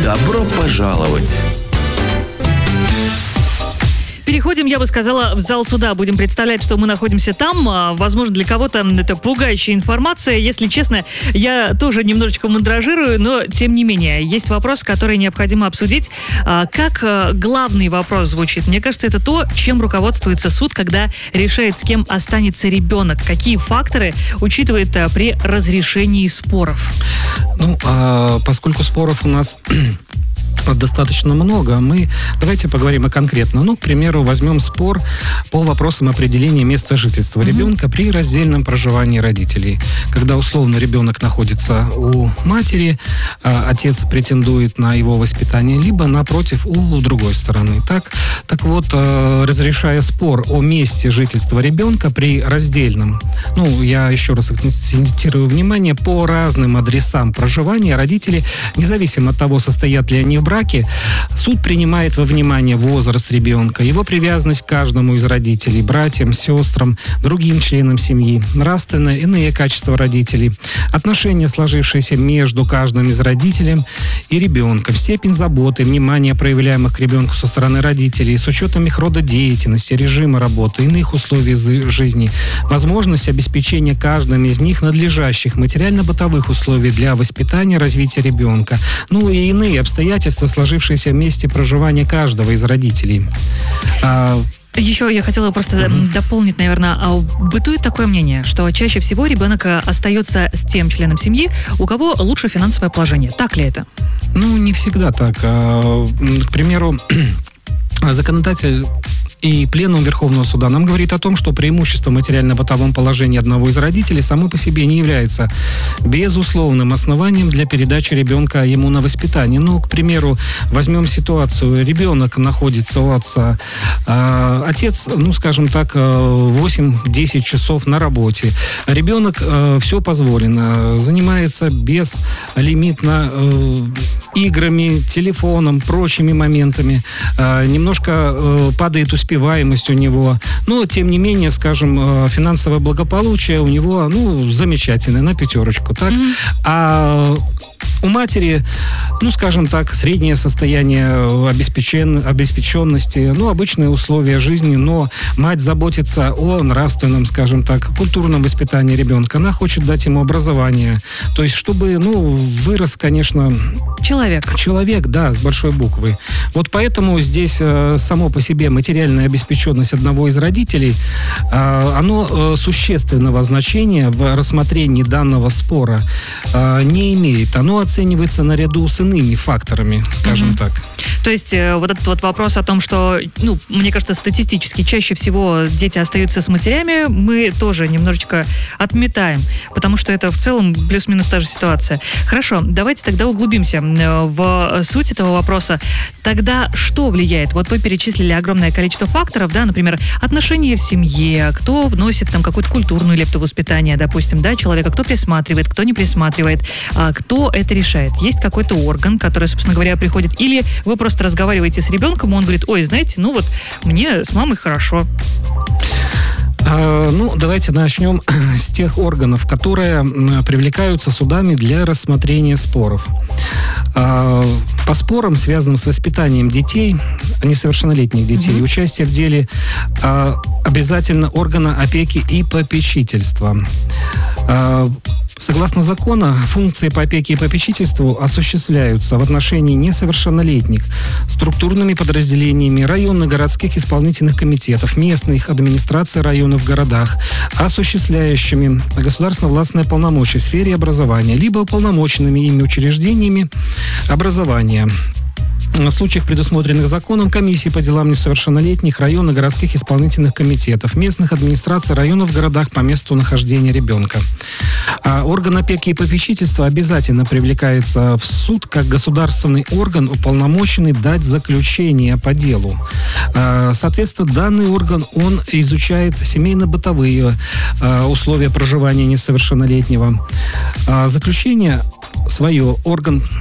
Добро пожаловать! Переходим, я бы сказала, в зал суда. Будем представлять, что мы находимся там. Возможно, для кого-то это пугающая информация. Если честно, я тоже немножечко мандражирую, но тем не менее. Есть вопрос, который необходимо обсудить. Как главный вопрос звучит? Мне кажется, это то, чем руководствуется суд, когда решает, с кем останется ребенок. Какие факторы учитывает при разрешении споров? Поскольку споров у нас достаточно много, давайте поговорим о конкретном. К примеру, возьмем спор по вопросам определения места жительства ребенка при раздельном проживании родителей. Когда условно ребенок находится у матери, отец претендует на его воспитание, либо напротив у другой стороны. Так вот, разрешая спор о месте жительства ребенка при раздельном, я еще раз акцентирую внимание, по разным адресам проживания родители, независимо от того, состоят ли они в браке, суд принимает во внимание возраст ребенка, его привязанность к каждому из родителей, братьям, сестрам, другим членам семьи, нравственные, иные качества родителей, отношения, сложившиеся между каждым из родителей и ребенком, степень заботы, внимания, проявляемых к ребенку со стороны родителей, с учетом их рода деятельности, режима работы, иных условий жизни, возможность обеспечения каждым из них надлежащих материально-бытовых условий для воспитания и развития ребенка, и иные обстоятельства, сложившиеся в месте проживания каждого из родителей. Еще я хотела просто дополнить, наверное, бытует такое мнение, что чаще всего ребенок остается с тем членом семьи, у кого лучше финансовое положение. Так ли это? Не всегда так. К примеру, законодатель и Пленум Верховного Суда нам говорит о том, что преимущество в материально-бытовом положении одного из родителей само по себе не является безусловным основанием для передачи ребенка ему на воспитание. К примеру, возьмем ситуацию. Ребенок находится у отца. Отец, 8-10 часов на работе. Ребенок все позволено. Занимается безлимитно играми, телефоном, прочими моментами. Немножко падает успеваемость у него. Но, тем не менее, финансовое благополучие у него, замечательное, на 5. Так? А у матери, среднее состояние обеспеченности, обычные условия жизни, но мать заботится о нравственном, культурном воспитании ребенка. Она хочет дать ему образование. То есть, чтобы, вырос, конечно... Человек, да, с большой буквы. Вот поэтому здесь само по себе материальная обеспеченность одного из родителей, оно существенного значения в рассмотрении данного спора не имеет. Оно оценивается наряду с иными факторами, так. То есть вот этот вопрос о том, что, мне кажется, статистически чаще всего дети остаются с матерями, мы тоже немножечко отметаем, потому что это в целом плюс-минус та же ситуация. Хорошо, давайте тогда углубимся в суть этого вопроса. Тогда что влияет? Вот вы перечислили огромное количество факторов, да, например, отношения в семье, кто вносит какую-то культурную лепту воспитания, допустим, да, человека, кто присматривает, кто не присматривает, кто это решает? Есть какой-то орган, который, собственно говоря, приходит, или вы просто разговариваете с ребенком, он говорит: ой, знаете, мне с мамой хорошо. Давайте начнем с тех органов, которые привлекаются судами для рассмотрения споров. По спорам, связанным с воспитанием детей, несовершеннолетних детей, участие в деле обязательно органа опеки и попечительства. Согласно закону, функции по опеке и попечительству осуществляются в отношении несовершеннолетних структурными подразделениями районных, городских исполнительных комитетов, местных администраций районов в городах, осуществляющими государственно-властные полномочия в сфере образования, либо уполномоченными ими учреждениями образования. В случаях, предусмотренных законом, комиссии по делам несовершеннолетних, районных, городских исполнительных комитетов, местных администраций районов в городах по месту нахождения ребенка. Орган опеки и попечительства обязательно привлекается в суд как государственный орган, уполномоченный дать заключение по делу. Соответственно, данный орган, он изучает семейно-бытовые условия проживания несовершеннолетнего. Заключение свое орган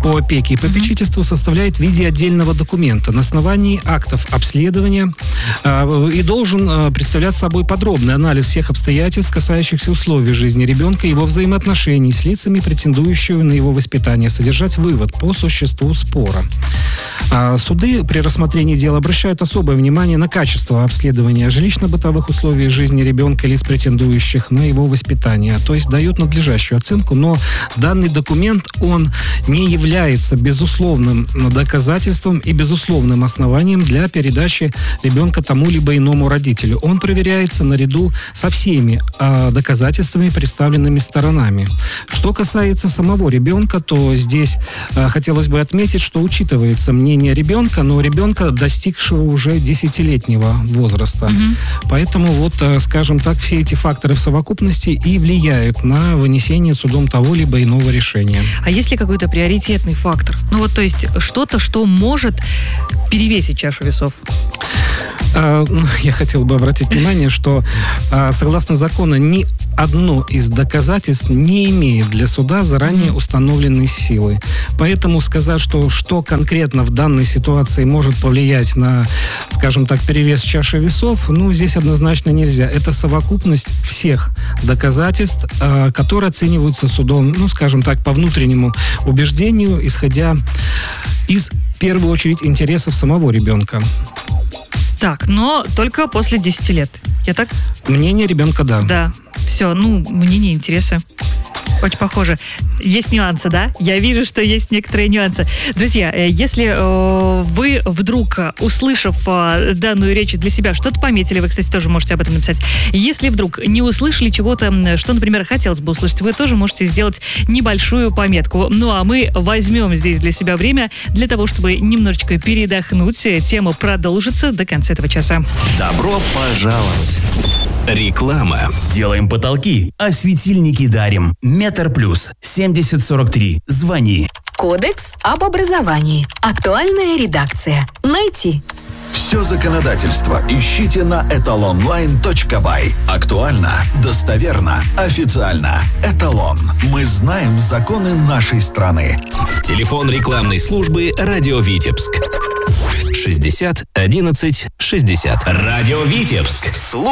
по опеке и попечительству составляет в виде отдельного документа на основании актов обследования и должен представлять собой подробный анализ всех обстоятельств, касающихся условий жизни ребенка, его взаимоотношений с лицами, претендующими на его воспитание, содержать вывод по существу спора. Суды при рассмотрении дела обращают особое внимание на качество обследования жилищно-бытовых условий жизни ребенка, лиц, претендующих на его воспитание, то есть дают надлежащую оценку, но данный документ, он не является безусловным доказательством и безусловным основанием для передачи ребенка тому либо иному родителю. Он проверяется наряду со всеми доказательствами, представленными сторонами. Что касается самого ребенка, то здесь хотелось бы отметить, что учитывается мнение ребенка, но ребенка, достигшего уже 10-летнего возраста. Поэтому вот, скажем так, все эти факторы в совокупности и влияют на вынесение судом того либо иного решения. А есть ли какой-то приоритетный фактор? Ну вот, то есть что-то, что может перевесить чашу весов? Я хотел бы обратить внимание, что согласно закону ни одно из доказательств не имеет для суда заранее установленной силы. Поэтому сказать, что конкретно в данной ситуации может повлиять на, скажем так, перевес чаши весов, здесь однозначно нельзя. Это совокупность всех доказательств, которые оцениваются судом, скажем так, по внутреннему убеждению, исходя из, в первую очередь, интересов самого ребенка. Так, но только после 10 лет. Я так? Мнение ребенка, да. Да. Все, мнение, интересы. Очень похоже. Есть нюансы, да? Я вижу, что есть некоторые нюансы. Друзья, если вы вдруг, услышав данную речь для себя, что-то пометили, вы, кстати, тоже можете об этом написать. Если вдруг не услышали чего-то, что, например, хотелось бы услышать, вы тоже можете сделать небольшую пометку. А мы возьмем здесь для себя время для того, чтобы немножечко передохнуть. Тема продолжится до конца этого часа. Добро пожаловать! Реклама. Делаем потолки, а светильники дарим. Метр плюс 7043. Звони. Кодекс об образовании. Актуальная редакция. Найти. Все законодательство ищите на etalonline.by. Актуально, достоверно, официально. Эталон. Мы знаем законы нашей страны. Телефон рекламной службы «Радио Витебск». 60 11 60. «Радио Витебск».